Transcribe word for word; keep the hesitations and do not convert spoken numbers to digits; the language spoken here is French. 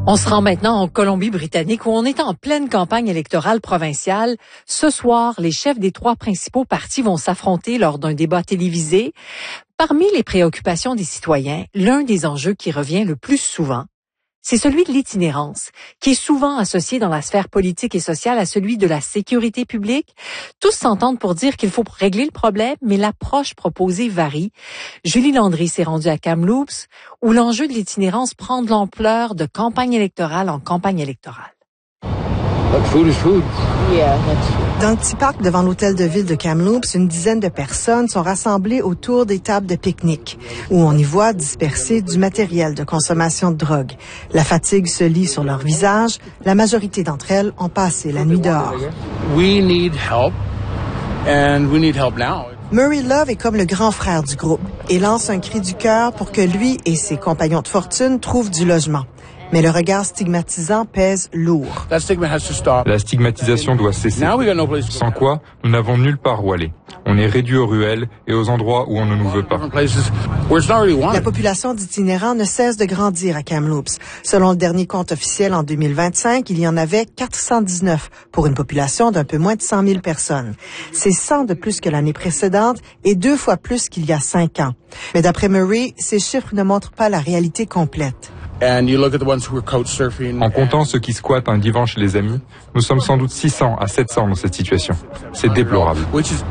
On se rend maintenant en Colombie-Britannique où on est en pleine campagne électorale provinciale. Ce soir, les chefs des trois principaux partis vont s'affronter lors d'un débat télévisé. Parmi les préoccupations des citoyens, l'un des enjeux qui revient le plus souvent, c'est celui de l'itinérance, qui est souvent associé dans la sphère politique et sociale à celui de la sécurité publique. Tous s'entendent pour dire qu'il faut régler le problème, mais l'approche proposée varie. Julie Landry s'est rendue à Kamloops, où l'enjeu de l'itinérance prend de l'ampleur de campagne électorale en campagne électorale. But food is food. Yeah, that's true. Dans le petit parc devant l'hôtel de ville de Kamloops, une dizaine de personnes sont rassemblées autour des tables de pique-nique, où on y voit disperser du matériel de consommation de drogue. La fatigue se lit sur leur visage. La majorité d'entre elles ont passé la nuit dehors. We need help, and we need help now. Murray Love est comme le grand frère du groupe et lance un cri du cœur pour que lui et ses compagnons de fortune trouvent du logement. Mais le regard stigmatisant pèse lourd. That stigma has to stop. La stigmatisation doit cesser. Now we got no place to go. Sans quoi, nous n'avons nulle part où aller. On est réduit aux ruelles et aux endroits où on ne nous veut pas. Different places where it's not really La wanted. population d'itinérants ne cesse de grandir à Kamloops. Selon le dernier compte officiel en deux mille vingt-cinq, il y en avait quatre cent dix-neuf pour une population d'un peu moins de cent mille personnes. C'est cent de plus que l'année précédente et deux fois plus qu'il y a cinq ans. Mais d'après Murray, ces chiffres ne montrent pas la réalité complète. And you look at the ones who are couch surfing. En comptant ceux qui squattent un divan chez les amis, nous sommes sans doute six cents à sept cents dans cette situation. C'est déplorable. Which is